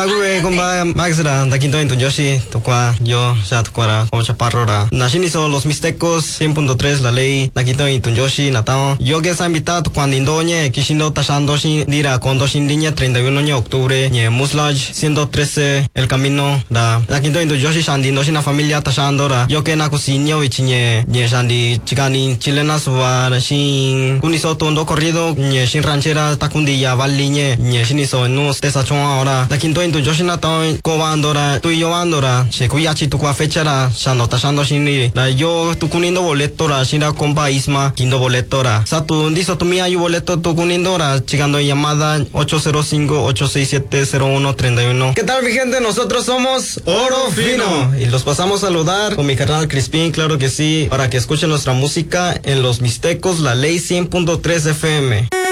Nague comba Maxra, Daquinto en Yoshi, Tocua, yo, ya Tocuara, como Chaparrora. Nashinizo los Mixtecos, 100.3 la ley, Daquinto en Yoshi, Natao. Yo que está invitado cuando Indoñe, Kishindo Tashando Shin, Dira, Kondo Shindiña, 31 de octubre, Nye Muslaj, 113, el camino, Daquinto en Yoshi, Shandindo Shin, la familia Tashandora. Yo que na cocina, Vichiñe, Nye Shandi, Chicani, Chilena Subar, Shin, Kuniso Tondo Corrido, Nye Shin Ranchera, Takundilla, Valiñe, Nye Shiniso, Nus, Tesachon ahora. Daquinto en Yoshi, Natao, Cobandora, tu y yo andora, Shekuyachi, tu fechara, Shando Tashando Shini, yo, tu cunindo boletora, Shira compa Isma, Kindo boletora. Satu, diso tu mía, yo boleto tu cunindora, chegando llamada 805-867-0131. ¿Qué tal, mi gente? Nosotros somos Oro Fino y los pasamos a saludar con mi carnal Crispín, claro que sí, para que escuchen nuestra música en Los Mixtecos, la ley 100.3 FM.